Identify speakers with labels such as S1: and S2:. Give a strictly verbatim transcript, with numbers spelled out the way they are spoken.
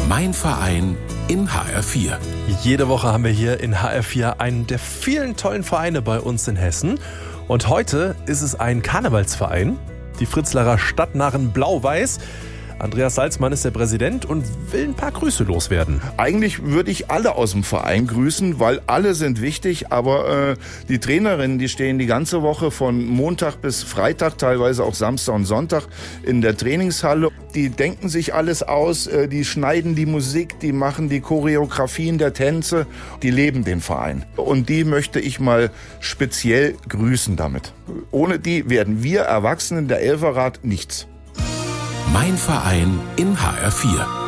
S1: Mein Verein in H R vier.
S2: Jede Woche haben wir hier in H R vier einen der vielen tollen Vereine bei uns in Hessen. Und heute ist es ein Karnevalsverein, die Fritzlarer Stadtnarren Blau-Weiß. Andreas Salzmann ist der Präsident und will ein paar Grüße loswerden.
S3: Eigentlich würde ich alle aus dem Verein grüßen, weil alle sind wichtig, aber äh, die Trainerinnen, die stehen die ganze Woche von Montag bis Freitag, teilweise auch Samstag und Sonntag in der Trainingshalle. Die denken sich alles aus, äh, die schneiden die Musik, die machen die Choreografien der Tänze, die leben den Verein. Und die möchte ich mal speziell grüßen damit. Ohne die werden wir Erwachsenen der Elferrat nichts.
S1: Mein Verein in H R vier.